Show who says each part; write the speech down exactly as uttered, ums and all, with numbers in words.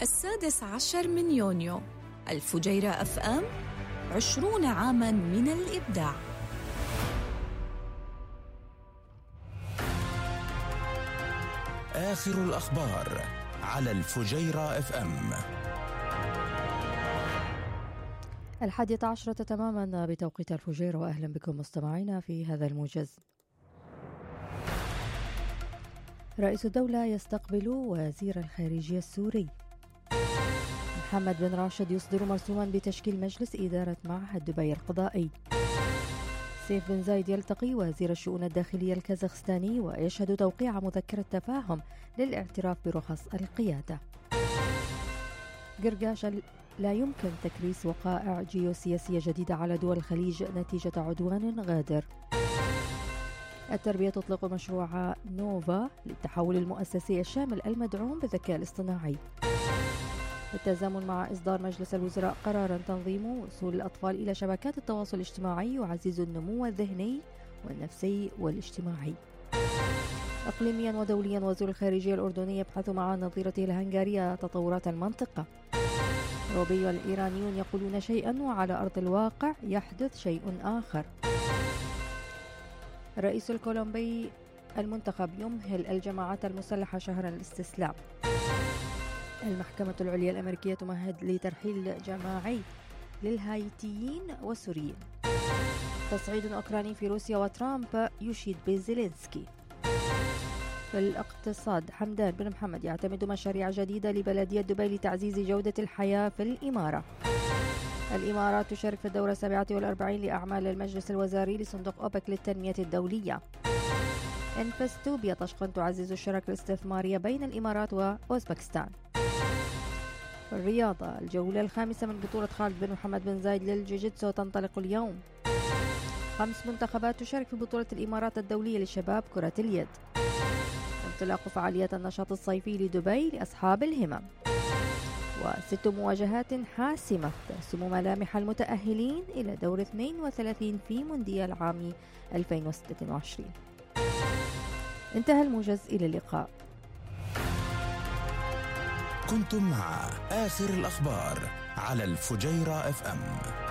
Speaker 1: السادس عشر من يونيو. الفجيرة أف أم، عشرون عاماً من الإبداع.
Speaker 2: آخر الأخبار على الفجيرة أف أم.
Speaker 3: الحادية عشرة تماما بتوقيت الفجيرة، وأهلا بكم مستمعينا في هذا الموجز. رئيس الدولة يستقبل وزير الخارجية السوري. محمد بن راشد يصدر مرسوما بتشكيل مجلس إدارة معهد دبي القضائي. سيف بن زايد يلتقي وزير الشؤون الداخلية الكازاخستاني ويشهد توقيع مذكرة تفاهم للاعتراف برخص القيادة. قرقاش لا يمكن تكريس وقائع جيوسياسية جديدة على دول الخليج نتيجة عدوان غادر. التربية تطلق مشروع نوفا للتحول المؤسسي الشامل المدعوم بالذكاء الاصطناعي. بالتزامن مع إصدار مجلس الوزراء قرارا تنظيم وصول الأطفال إلى شبكات التواصل الاجتماعي يعزز النمو الذهني والنفسي والاجتماعي. إقليميا ودوليا، وزير الخارجية الأردني يبحث مع نظيرته الهنغارية تطورات المنطقة. الأوروبي والإيرانيون يقولون شيئا وعلى أرض الواقع يحدث شيء آخر. الرئيس الكولومبي المنتخب يمهل الجماعات المسلحة شهر الاستسلام. المحكمة العليا الأمريكية تمهد لترحيل جماعي للهايتيين والسوريين. تصعيد أوكراني في روسيا وترامب يشيد بزيلينسكي. في الاقتصاد، حمدان بن محمد يعتمد مشاريع جديدة لبلدية دبي لتعزيز جودة الحياة في الإمارة. الإمارات تشارك في الدورة السابعة والأربعين لأعمال المجلس الوزاري لصندوق أوبك للتنمية الدولية. انفستوبيا طشقا تعزز الشراكة الاستثمارية بين الإمارات وأوزبكستان. في الرياضة، الجولة الخامسة من بطولة خالد بن محمد بن زايد للجوجيتسو تنطلق اليوم. خمس منتخبات تشارك في بطولة الإمارات الدولية لشباب كرة اليد. انطلاق فعاليات النشاط الصيفي لدبي لأصحاب الهمم. وست مواجهات حاسمة ترسم ملامح المتأهلين إلى دور اثنين وثلاثين في مونديال عام ألفين وستة وعشرين. انتهى الموجز، إلى اللقاء.
Speaker 2: كنتم مع آخر الأخبار على الفجيرة أف أم.